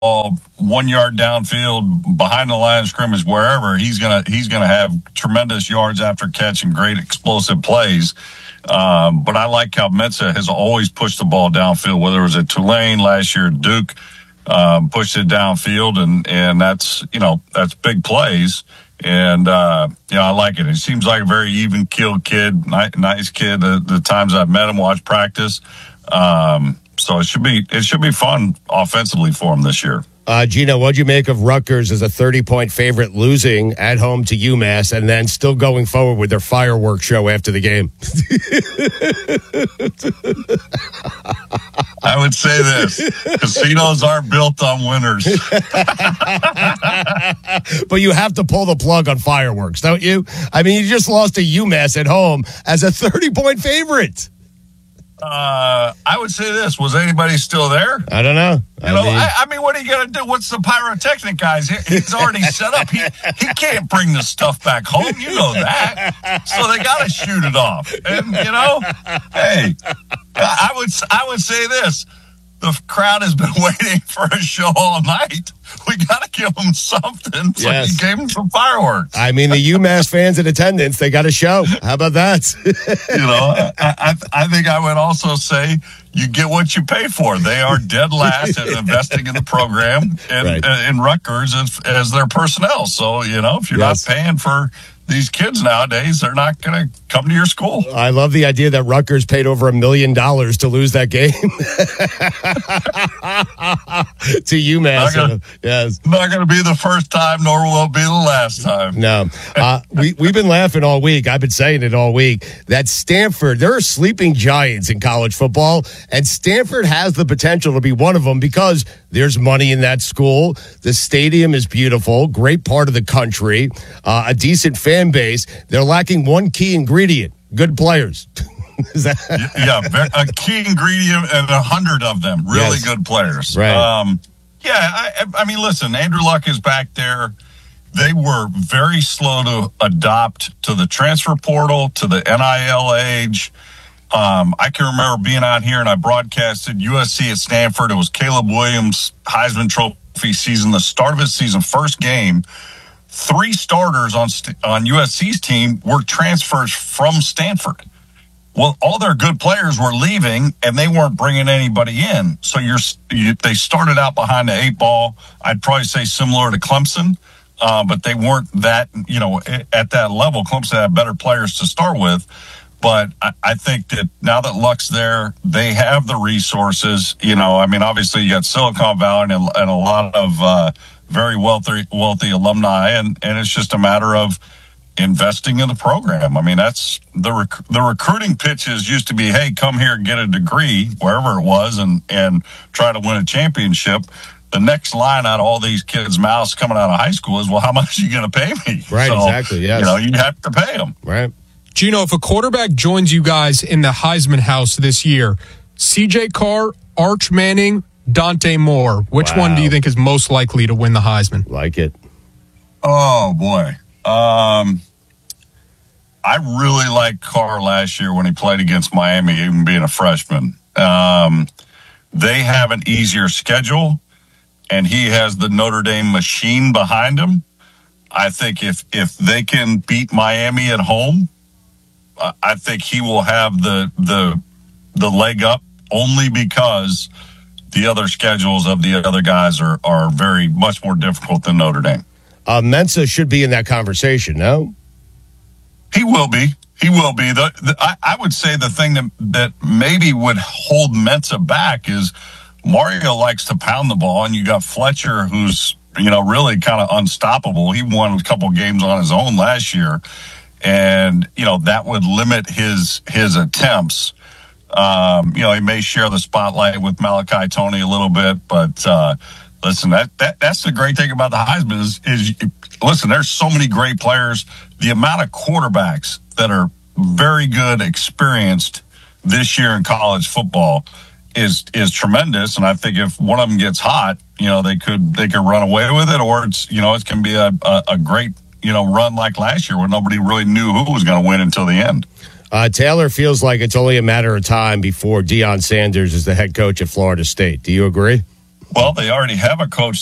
1 yard downfield behind the line of scrimmage, wherever, he's gonna have tremendous yards after catch and great explosive plays. But I like how Mensa has always pushed the ball downfield, whether it was at Tulane last year, Duke, pushed it downfield, and that's big plays. And, I like it. It seems like a very even keeled kid, nice kid. The times I've met him, watched practice. So it should be fun offensively for him this year. Gino, what'd you make of Rutgers as a 30-point favorite losing at home to UMass and then still going forward with their fireworks show after the game? I would say this. Casinos aren't built on winners. But you have to pull the plug on fireworks, don't you? I mean, you just lost to UMass at home as a 30-point favorite. I would say this. Was anybody still there? I don't know. I mean, what are you going to do? What's the pyrotechnic guys? He's already set up. He can't bring the stuff back home. You know that. So they got to shoot it off. And, hey, I would say this. The crowd has been waiting for a show all night. We got to give them something. So you gave them some fireworks. I mean, the UMass fans in attendance, they got a show. How about that? I think I would also say you get what you pay for. They are dead last at investing in the program and in Rutgers as their personnel. So, if you're not paying for these kids nowadays, they're not going to come to your school. I love the idea that Rutgers paid over $1 million to lose that game to UMass. Not going to be the first time, nor will it be the last time. No. We've been laughing all week. I've been saying it all week. That Stanford, there are sleeping giants in college football, and Stanford has the potential to be one of them because there's money in that school. The stadium is beautiful, great part of the country, a decent fan base. They're lacking one key ingredient: good players. A key ingredient and 100 of them really good players. Right. I mean, listen, Andrew Luck is back there. They were very slow to adopt to the transfer portal, to the NIL age. I can remember being out here and I broadcasted USC at Stanford. It was Caleb Williams' Heisman Trophy season, the start of his season, first game. 3 starters on USC's team were transfers from Stanford. Well, all their good players were leaving, and they weren't bringing anybody in. So they started out behind the 8 ball. I'd probably say similar to Clemson, but they weren't that, at that level. Clemson had better players to start with. But I think that now that Luck's there, they have the resources. Obviously you got Silicon Valley and a lot of very wealthy alumni, and it's just a matter of investing in the program. I mean, that's the recruiting pitches used to be, hey, come here and get a degree, wherever it was, and try to win a championship. The next line out of all these kids' mouths coming out of high school is, well, how much are you going to pay me? Right, so, exactly, yes. You have to pay them. Right. Gino, if a quarterback joins you guys in the Heisman house this year, C.J. Carr, Arch Manning, Dante Moore, which one do you think is most likely to win the Heisman? Like it. Oh, boy. I really liked Carr last year when he played against Miami, even being a freshman. They have an easier schedule, and he has the Notre Dame machine behind him. I think if they can beat Miami at home, I think he will have the leg up, only because the other schedules of the other guys are very much more difficult than Notre Dame. Mensa should be in that conversation, no? He will be. He will be. I would say the thing that maybe would hold Mensa back is Mario likes to pound the ball, and you got Fletcher, who's really kind of unstoppable. He won a couple games on his own last year, and that would limit his attempts. He may share the spotlight with Malachi Tony a little bit, but listen, that's the great thing about the Heisman is listen, there's so many great players. The amount of quarterbacks that are very good, experienced this year in college football is tremendous. And I think if one of them gets hot, they could run away with it, or it's can be a great, run like last year where nobody really knew who was going to win until the end. Taylor feels like it's only a matter of time before Deion Sanders is the head coach at Florida State. Do you agree? Well, they already have a coach